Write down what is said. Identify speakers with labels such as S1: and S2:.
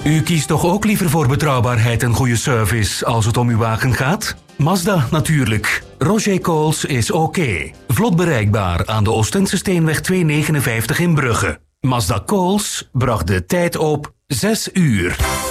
S1: U kiest toch ook liever voor betrouwbaarheid en goede service als het om uw wagen gaat? Mazda natuurlijk. Roger Coles is oké. Vlot bereikbaar aan de Oostense Steenweg 259 in Brugge. Mazda Coles bracht de tijd op 6 uur.